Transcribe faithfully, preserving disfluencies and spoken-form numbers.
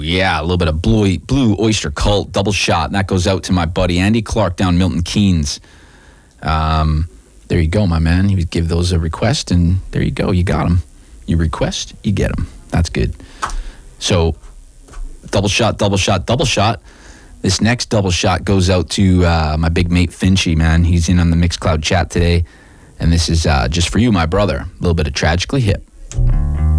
yeah, a little bit of Blue, Blue Oyster Cult, double shot. And that goes out to my buddy Andy Clark down Milton Keynes. Um, there you go, my man. He would give those a request, and there you go. You got them. You request, you get them. That's good. So, double shot, double shot, double shot. This next double shot goes out to uh, my big mate Finchy, man. He's in on the Mixcloud chat today. And this is uh, just for you, my brother. A little bit of Tragically Hip.